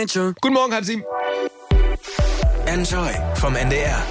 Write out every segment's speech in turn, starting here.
Guten Morgen, 6:30. Enjoy vom NDR.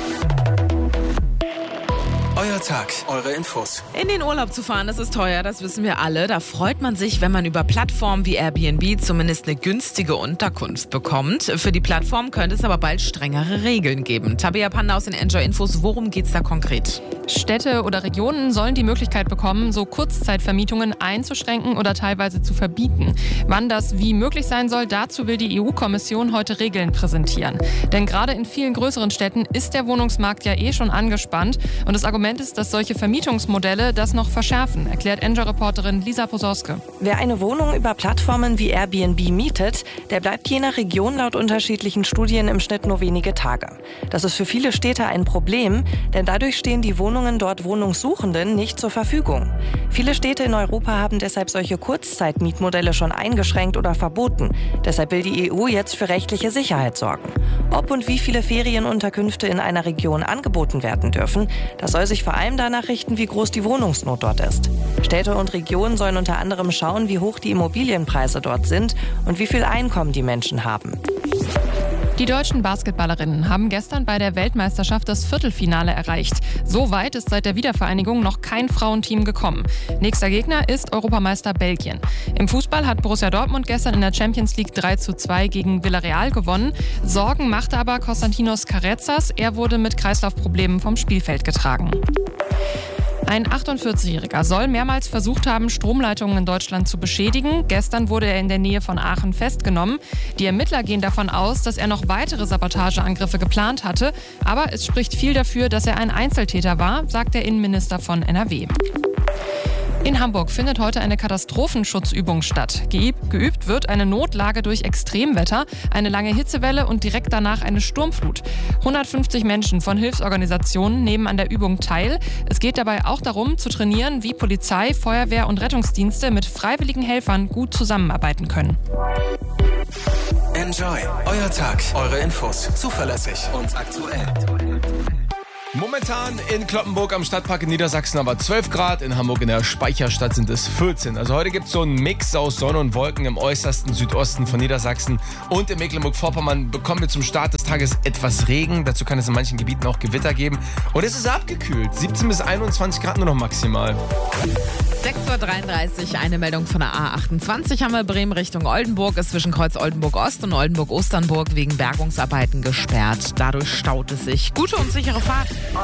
Euer Tag, eure Infos. In den Urlaub zu fahren, das ist teuer, das wissen wir alle. Da freut man sich, wenn man über Plattformen wie Airbnb zumindest eine günstige Unterkunft bekommt. Für die Plattform könnte es aber bald strengere Regeln geben. Tabea Panda aus den Enjoy Infos, worum geht's da konkret? Städte oder Regionen sollen die Möglichkeit bekommen, so Kurzzeitvermietungen einzuschränken oder teilweise zu verbieten. Wann das wie möglich sein soll, dazu will die EU-Kommission heute Regeln präsentieren. Denn gerade in vielen größeren Städten ist der Wohnungsmarkt ja schon angespannt. Und das Argument ist, dass solche Vermietungsmodelle das noch verschärfen, erklärt Enjoy-Reporterin Lisa Posauske. Wer eine Wohnung über Plattformen wie Airbnb mietet, der bleibt je nach Region laut unterschiedlichen Studien im Schnitt nur wenige Tage. Das ist für viele Städte ein Problem, denn dadurch stehen die Wohnungen dort Wohnungssuchenden nicht zur Verfügung. Viele Städte in Europa haben deshalb solche Kurzzeitmietmodelle schon eingeschränkt oder verboten. Deshalb will die EU jetzt für rechtliche Sicherheit sorgen. Ob und wie viele Ferienunterkünfte in einer Region angeboten werden dürfen, das soll sich vor allem danach richten, wie groß die Wohnungsnot dort ist. Städte und Regionen sollen unter anderem schauen, wie hoch die Immobilienpreise dort sind und wie viel Einkommen die Menschen haben. Die deutschen Basketballerinnen haben gestern bei der Weltmeisterschaft das Viertelfinale erreicht. So weit ist seit der Wiedervereinigung noch kein Frauenteam gekommen. Nächster Gegner ist Europameister Belgien. Im Fußball hat Borussia Dortmund gestern in der Champions League 3:2 gegen Villarreal gewonnen. Sorgen machte aber Konstantinos Carezas. Er wurde mit Kreislaufproblemen vom Spielfeld getragen. Ein 48-Jähriger soll mehrmals versucht haben, Stromleitungen in Deutschland zu beschädigen. Gestern wurde er in der Nähe von Aachen festgenommen. Die Ermittler gehen davon aus, dass er noch weitere Sabotageangriffe geplant hatte. Aber es spricht viel dafür, dass er ein Einzeltäter war, sagt der Innenminister von NRW. In Hamburg findet heute eine Katastrophenschutzübung statt. Geübt wird eine Notlage durch Extremwetter, eine lange Hitzewelle und direkt danach eine Sturmflut. 150 Menschen von Hilfsorganisationen nehmen an der Übung teil. Es geht dabei auch darum, zu trainieren, wie Polizei, Feuerwehr und Rettungsdienste mit freiwilligen Helfern gut zusammenarbeiten können. Enjoy, euer Tag, eure Infos. Zuverlässig und aktuell. Momentan in Cloppenburg am Stadtpark in Niedersachsen aber 12 Grad, in Hamburg in der Speicherstadt sind es 14. Also heute gibt es so einen Mix aus Sonne und Wolken im äußersten Südosten von Niedersachsen. Und in Mecklenburg-Vorpommern bekommen wir zum Start des Tages etwas Regen. Dazu kann es in manchen Gebieten auch Gewitter geben. Und es ist abgekühlt, 17 bis 21 Grad nur noch maximal. 6:33 Uhr, eine Meldung von der A28 haben wir Bremen Richtung Oldenburg, ist zwischen Kreuz Oldenburg-Ost und Oldenburg-Osternburg wegen Bergungsarbeiten gesperrt. Dadurch staut es sich. Gute und sichere Fahrt.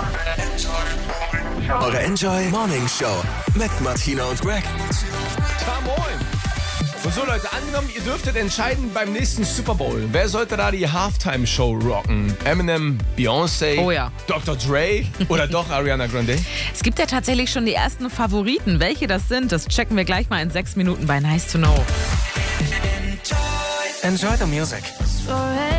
Eure Enjoy Morning Show mit Martina und Greg. Moin. Und so Leute, angenommen, ihr dürftet entscheiden beim nächsten Super Bowl. Wer sollte da die Halftime-Show rocken? Eminem, Beyoncé, Oh ja. Dr. Dre oder doch Ariana Grande? Es gibt ja tatsächlich schon die ersten Favoriten. Welche das sind, das checken wir gleich mal in 6 Minuten bei Nice to Know. Enjoy the music.